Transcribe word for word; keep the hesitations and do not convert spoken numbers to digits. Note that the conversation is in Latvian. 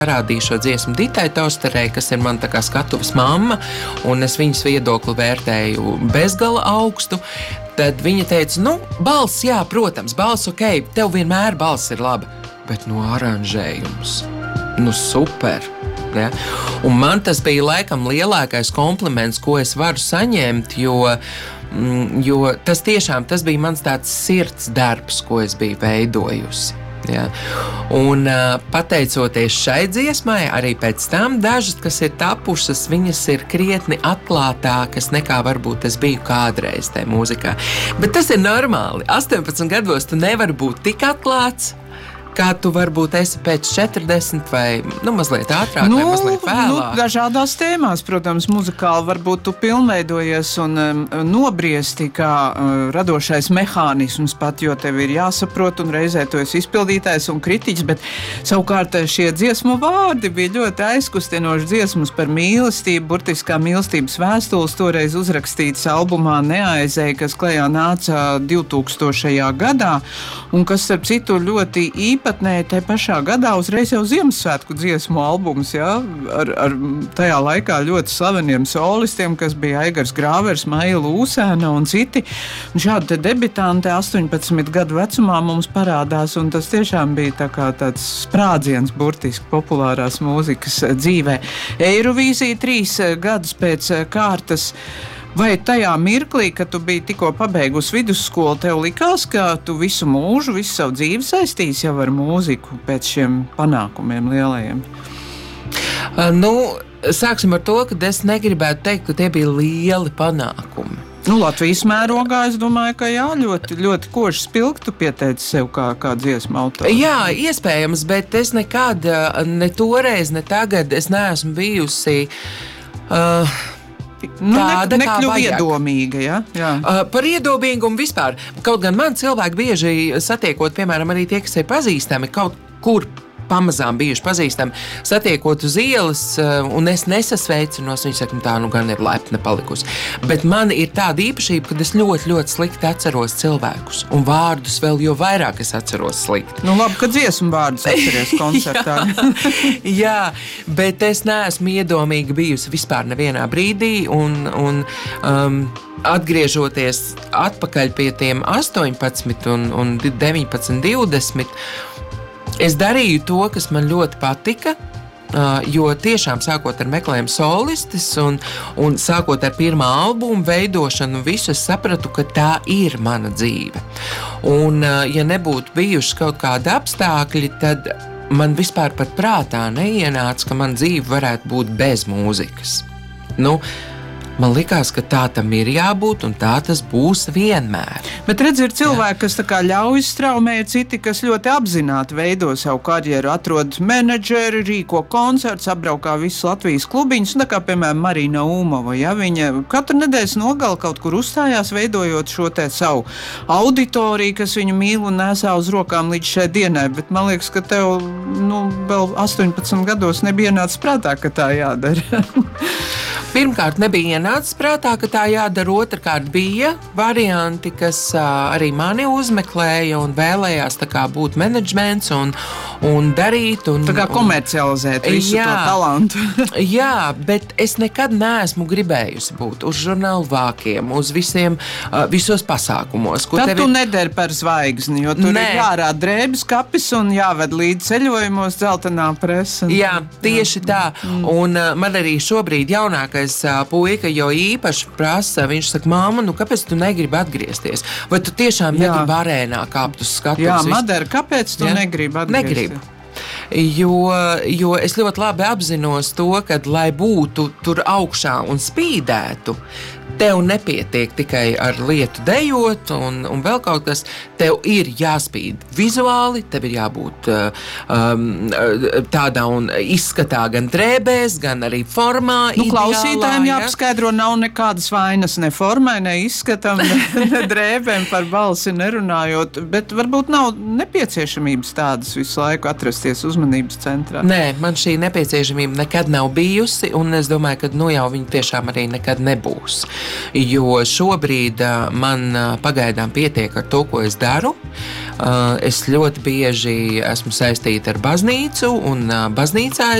parādīju šo dziesmu Ditai Tausterei, kas ir man tā kā skatuves mamma, un es viņas viedokli vērtēju bezgala augstu. Tad viņa teica, nu, balss, jā, protams, balss ok, tev vienmēr balss ir laba, bet no aranžējums, nu super. Ja? Un man tas bija laikam lielākais kompliments, ko es varu saņemt, jo, jo tas tiešām tas bija mans tāds sirds darbs, ko es biju veidojusi. Ja. Un uh, pateicoties šai dziesmai, arī pēc tam dažas, kas ir tapušas, viņas ir krietni atklātākas nekā varbūt es biju kādreiz tajā mūzikā. Bet tas ir normāli. astoņpadsmit gados tu nevari būt tik atklāts, kā tu varbūt esi pēc četrdesmit vai nu, mazliet ātrāk, nu, vai mazliet vēlāk. Nu, dažādās tēmās, protams, muzikāli varbūt tu pilnveidojies un um, nobriesti kā uh, radošais mehānisms pat, jo tev ir jāsaprot un reizē tu esi izpildītājs un kritiķis, bet savukārt šie dziesmu vārdi bija ļoti aizkustinoši dziesmas par mīlestību, burtiskā mīlestības vēstules, toreiz uzrakstītas albumā Neaizēja, kas klajā nāca divtūkstošajā gadā, un kas, starp citu, ļoti īpaši Īpatnēji tajā pašā gadā uzreiz jau Ziemassvētku dziesmu albums, ja, ar, ar tajā laikā ļoti slaveniem solistiem, kas bija Aigars Grāvers, Maija Lūsēna un citi. Un šādi te debitanti astoņpadsmit gadu vecumā mums parādās, un tas tiešām bija tā kā tāds sprādziens burtiski populārās mūzikas dzīvē. Eirovīzija trīs gadus pēc kārtas. Vai tajā mirklī, kad tu biji tikko pabeigusi vidusskolu, tev likās, ka tu visu mūžu, visu savu dzīvi saistīsi jau ar mūziku pēc šiem panākumiem lielajiem? Uh, nu, sāksim ar to, ka es negribētu teikt, ka tie bija lieli panākumi. Nu, Latvijas mērogā, es domāju, ka jā, ļoti, ļoti koši spilgtu pieteici sev kā, kā dziesmu autoru. Jā, iespējams, bet es nekad, ne toreiz, ne tagad, es neesmu bijusi... Uh, Nu, ne, nekļuva iedomīga, ja? Jā. Uh, par iedomīgumu vispār. Kaut gan man cilvēki bieži satiekot, piemēram, arī tie, kas ir pazīstami, kaut kur pamazām bijuši pazīstami, satiekot uz ielas, uh, un es nesasveicinos, viņi saka, tā nu gan ir lepna palikusi. Bet man ir tāda īpašība, ka es ļoti, ļoti slikti atceros cilvēkus, un vārdus vēl jo vairāk es atceros slikti. Nu labi, ka dziesmu vārdus atceries koncertā. jā, jā, bet es neesmu iedomīga bijusi vispār nevienā brīdī, un, un um, atgriežoties atpakaļ pie tiem astoņpadsmit un, un deviņpadsmit, divdesmit, es darīju to, kas man ļoti patika, jo tiešām sākot ar meklējumu solistis un, un sākot ar pirmā albuma veidošanu, visu es sapratu, ka tā ir mana dzīve. Un, ja nebūtu bijuši kaut kādi apstākļi, tad man vispār pat prātā neienāca, ka man dzīve varētu būt bez mūzikas. Nu, man likās, ka tā tam ir jābūt, un tā tas būs vienmēr. Bet redz, ir cilvēki, kas tā kā ļauj straumēt, citi, kas ļoti apzināti veido savu karjeru, atrod menedžeri, rīko koncerts, apbraukā visus Latvijas klubiņus, un tā kā, piemēram, Marina Umova, ja, viņa katru nedēļas nogali kaut kur uzstājās, veidojot šo te savu auditoriju, kas viņu mīl un nesā uz rokām līdz šai dienai, bet man liekas, ka tev, nu, vēl astoņpadsmit gados nebija ienācis prātā, ka tā jādara. Pirmkārt, nebija ienācis prātā, ka tā jādara. Otrkārt, bija varianti, kas uh, arī mani uzmeklēja un vēlējās tā kā būt menedžments un, un darīt. Un, tā kā komercializēt visu jā, to talantu. jā, bet es nekad neesmu gribējusi būt uz žurnālu vākiem, uz visiem, uh, visos pasākumos. Tad tu ir... nedari par zvaigzni, jo tur Nē. ir jārāda drēbes kapis un jāved līdz ceļojumos dzeltenā presa. Jā, tieši tā. Mm. Un uh, man arī šobrīd jaunākais puika jau īpaši prasa, viņš saka, māma, nu kāpēc tu negribi atgriezties? Vai tu tiešām Jā. negribi arēnā kāpt uz skatuves? Jā, Madara, kāpēc tu ja? negribi atgriezties? Negribu. Jo, jo es ļoti labi apzinos to, ka, lai būtu tur augšā un spīdētu, tev nepietiek tikai ar lietu dejot un, un vēl kaut kas. Tev ir jāspīd vizuāli, tev ir jābūt um, tādā un izskatā gan drēbēs, gan arī formā. Nu, klausītājiem ja? jāpaskaidro, nav nekādas vainas ne formai, ne izskatam, ne, ne drēbēm par balsi nerunājot, bet varbūt nav nepieciešamības tādas visu laiku atrasties uzmanības centrā. Nē, man šī nepieciešamība nekad nav bijusi, un es domāju, ka nu jau viņa tiešām arī nekad nebūs. jo šobrīd man pagaidām pietiek ar to, ko es daru. Es ļoti bieži esmu saistīta ar baznīcu, un baznīcā